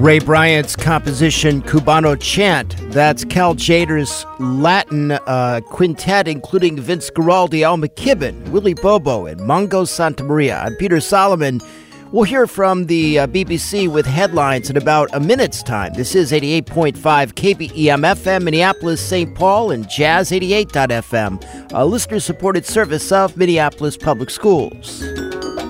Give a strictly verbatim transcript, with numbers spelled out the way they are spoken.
Ray Bryant's composition Cubano Chant. That's Cal Tjader's Latin uh, quintet, including Vince Guaraldi, Al McKibben, Willie Bobo, and Mongo Santamaria. I'm Peter Solomon. We'll hear from the uh, B B C with headlines in about a minute's time. This is eighty-eight point five K B E M F M, Minneapolis, Saint Paul, and Jazz eighty-eight dot F M, a listener-supported service of Minneapolis Public Schools.